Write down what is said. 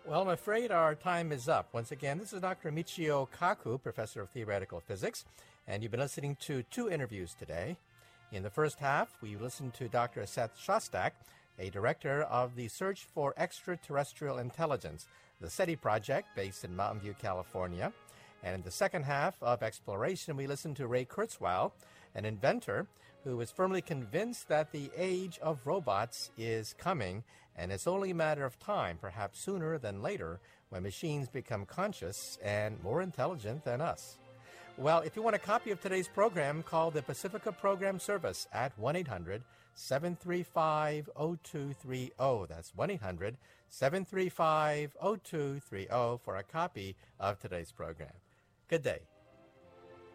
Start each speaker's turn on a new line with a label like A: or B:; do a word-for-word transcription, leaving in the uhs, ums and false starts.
A: Well, I'm afraid our time is up. Once again, this is Doctor Michio Kaku, Professor of Theoretical Physics, and you've been listening to two interviews today. In the first half, we listened to Doctor Seth Shostak, a director of the Search for Extraterrestrial Intelligence, the SETI project based in Mountain View, California. And in the second half of Exploration, we listened to Ray Kurzweil, an inventor who is firmly convinced that the age of robots is coming, and it's only a matter of time, perhaps sooner than later, when machines become conscious and more intelligent than us. Well, if you want a copy of today's program, call the Pacifica Program Service at one eight hundred seven three five zero two three zero. That's one eight hundred seven three five zero two three zero for a copy of today's program. Good day.